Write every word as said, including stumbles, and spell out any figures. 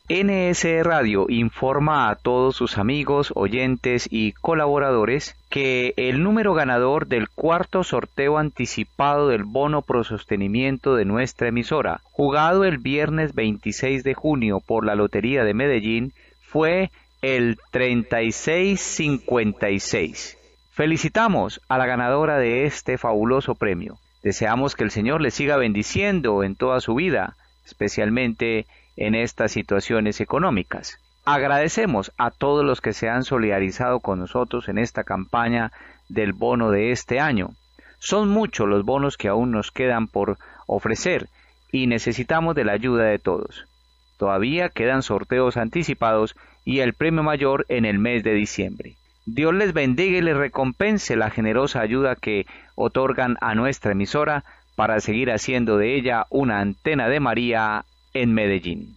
N S Radio informa a todos sus amigos, oyentes y colaboradores que el número ganador del cuarto sorteo anticipado del bono pro sostenimiento de nuestra emisora, jugado el viernes veintiséis de junio por la Lotería de Medellín, fue el treinta y seis cincuenta y seis. Felicitamos a la ganadora de este fabuloso premio. Deseamos que el Señor le siga bendiciendo en toda su vida, especialmente en estas situaciones económicas. Agradecemos a todos los que se han solidarizado con nosotros en esta campaña del bono de este año. Son muchos los bonos que aún nos quedan por ofrecer y necesitamos de la ayuda de todos. Todavía quedan sorteos anticipados y el premio mayor en el mes de diciembre. Dios les bendiga y les recompense la generosa ayuda que otorgan a nuestra emisora para seguir haciendo de ella una antena de María en Medellín.